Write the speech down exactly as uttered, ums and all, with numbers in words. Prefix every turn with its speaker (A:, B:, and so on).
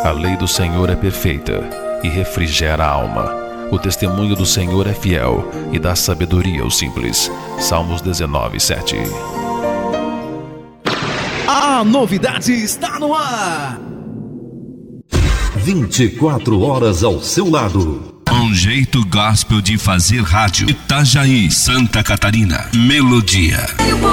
A: A lei do Senhor é perfeita e refrigera a alma. O testemunho do Senhor é fiel e dá sabedoria aos simples. Salmos dezenove, sete.
B: A novidade está no ar.
C: vinte e quatro horas ao seu lado.
D: Um jeito gospel de fazer rádio. Itajaí, Santa Catarina. Melodia.